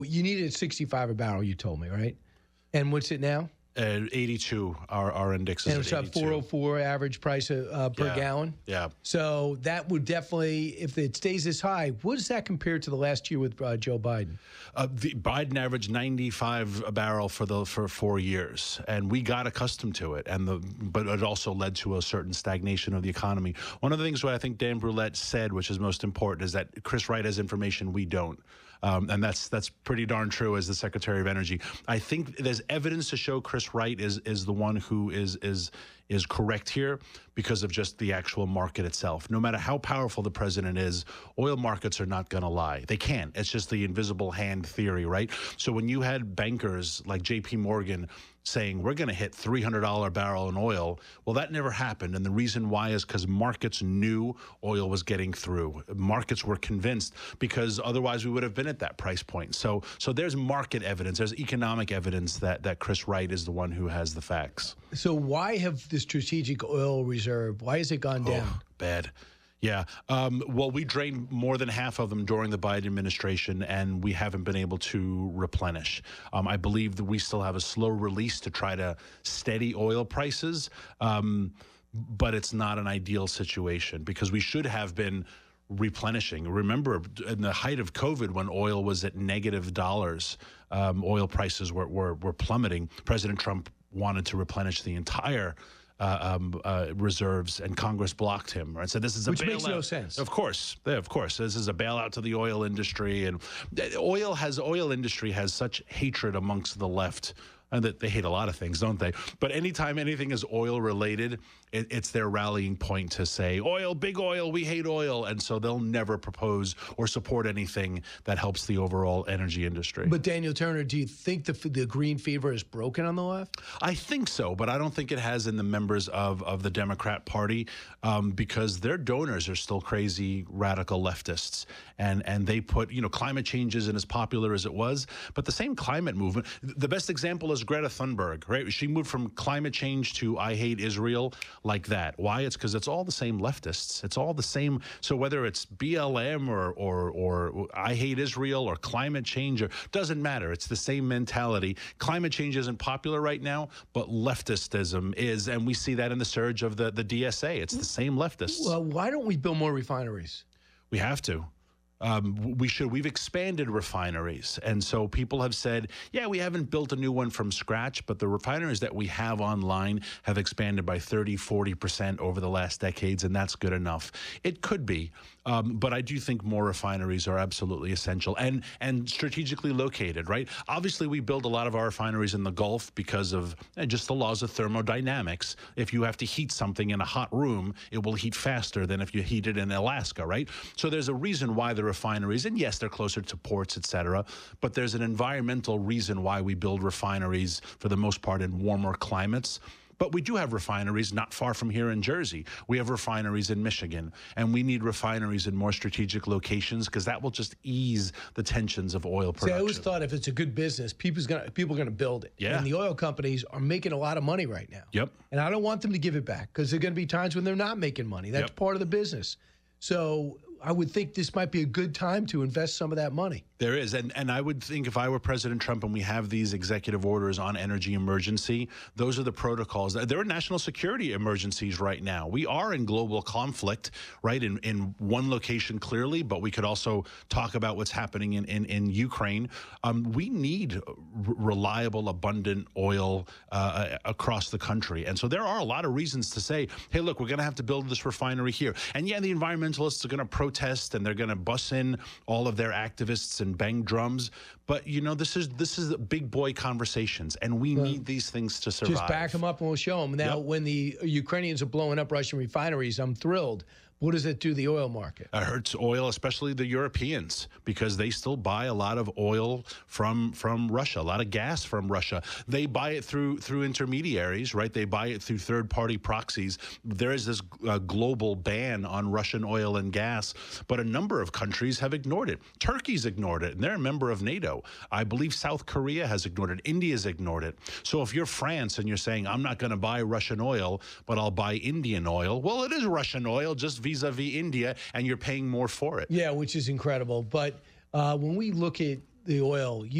You needed 65 a barrel, you told me, right? And what's it now? 82, our index is and it's at at 82. 404 average price per gallon. Yeah. So that would definitely, if it stays this high, what does that compare to the last year with Joe Biden? The Biden averaged 95 a barrel for 4 years, and we got accustomed to it. But it also led to a certain stagnation of the economy. One of the things what I think Dan Brulette said, which is most important, is that Chris Wright has information we don't. And that's pretty darn true as the Secretary of Energy. I think there's evidence to show Chris Wright is the one who is correct here because of just the actual market itself. No matter how powerful the president is, oil markets are not going to lie. They can't. It's just the invisible hand theory, right? So when you had bankers like J.P. Morgan saying we're going to hit $300 a barrel in oil, well, that never happened. And the reason why is because markets knew oil was getting through. Markets were convinced because otherwise we would have been at that price point. So there's market evidence. There's economic evidence that Chris Wright is the one who has the facts. So why have the strategic oil reserve, why has it gone down? Oh, bad. Yeah. Well, we drained more than half of them during the Biden administration, and we haven't been able to replenish. I believe that we still have a slow release to try to steady oil prices, but it's not an ideal situation because we should have been replenishing. Remember, in the height of COVID, when oil was at negative dollars, oil prices were plummeting. President Trump wanted to replenish the entire reserves, and Congress blocked him. Right, so this is a which bailout. Makes no sense. Of course, this is a bailout to the oil industry, and oil industry has such hatred amongst the left. And that they hate a lot of things, don't they? But anytime anything is oil related, it's their rallying point to say, oil, big oil, we hate oil. And so they'll never propose or support anything that helps the overall energy industry. But Daniel Turner, do you think the green fever is broken on the left? I think so, but I don't think it has in the members of the Democrat Party because their donors are still crazy radical leftists. And they put, climate change isn't as popular as it was, but the same climate movement, the best example is Greta Thunberg, right? She moved from climate change to I hate Israel like that. Why? It's because it's all the same leftists. It's all the same. So whether it's BLM or I hate Israel or climate change, doesn't matter. It's the same mentality. Climate change isn't popular right now, but leftistism is, and we see that in the surge of the DSA. It's the same leftists. Well, why don't we build more refineries? We have to. We should. We've expanded refineries. And so people have said, yeah, we haven't built a new one from scratch, but the refineries that we have online have expanded by 30, 40% over the last decades, and that's good enough. It could be, but I do think more refineries are absolutely essential and strategically located, right? Obviously, we build a lot of our refineries in the Gulf because of just the laws of thermodynamics. If you have to heat something in a hot room, it will heat faster than if you heat it in Alaska, right? So there's a reason why the refineries, and yes, they're closer to ports, et cetera, but there's an environmental reason why we build refineries for the most part in warmer climates. But we do have refineries not far from here in Jersey. We have refineries in Michigan, and we need refineries in more strategic locations because that will just ease the tensions of oil production. See, I always thought if it's a good business, people are going to build it. Yeah. And the oil companies are making a lot of money right now. Yep. And I don't want them to give it back because there are going to be times when they're not making money. That's part of the business. So I would think this might be a good time to invest some of that money. There is. And I would think if I were President Trump and we have these executive orders on energy emergency, those are the protocols. There are national security emergencies right now. We are in global conflict, right, in one location clearly, but we could also talk about what's happening in Ukraine. We need reliable, abundant oil across the country. And so there are a lot of reasons to say, hey, look, we're going to have to build this refinery here. And yeah, the environmentalists are going to protest and they're going to bus in all of their activists and bang drums, but this is big boy conversations, and we need these things to survive. Just back them up and we'll show them. Now, when the Ukrainians are blowing up Russian refineries, I'm thrilled. What does it do to the oil market? It hurts oil, especially the Europeans, because they still buy a lot of oil from Russia, a lot of gas from Russia. They buy it through intermediaries, right? They buy it through third-party proxies. There is this global ban on Russian oil and gas, but a number of countries have ignored it. Turkey's ignored it, and they're a member of NATO. I believe South Korea has ignored it. India's ignored it. So if you're France and you're saying, I'm not going to buy Russian oil, but I'll buy Indian oil, well, it is Russian oil, just vis-a-vis India, and you're paying more for it. Yeah, which is incredible. But when we look at the oil.